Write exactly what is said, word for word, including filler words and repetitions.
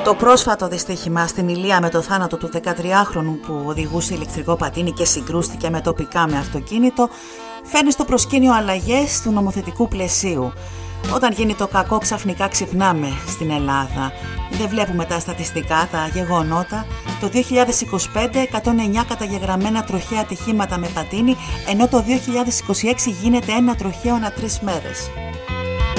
Το πρόσφατο δυστύχημα στην Ηλία με το θάνατο του δεκατριάχρονου που οδηγούσε ηλεκτρικό πατίνι και συγκρούστηκε με τοπικά με αυτοκίνητο φέρνει στο προσκήνιο αλλαγές του νομοθετικού πλαισίου. Όταν γίνει το κακό ξαφνικά ξυπνάμε στην Ελλάδα. Δεν βλέπουμε τα στατιστικά, τα γεγονότα. Το δύο χιλιάδες είκοσι πέντε εκατόν εννιά καταγεγραμμένα τροχαία ατυχήματα με πατίνι, ενώ το δύο χιλιάδες είκοσι έξι γίνεται ένα τροχαίο ανά τρεις μέρες.